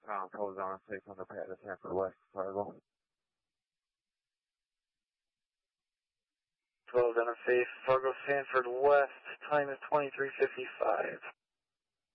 Cold on 600 pad to Sanford West, Fargo. 12 Genesee, Fargo, Sanford West, time is 23:55.